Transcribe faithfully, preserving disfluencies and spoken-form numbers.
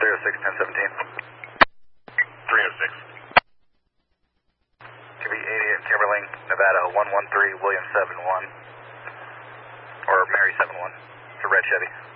three oh six, ten seventeen. three oh six. Could be eighty-eight Timberling, Nevada, one one three William seven one. Or Mary seven one. It's a red Chevy.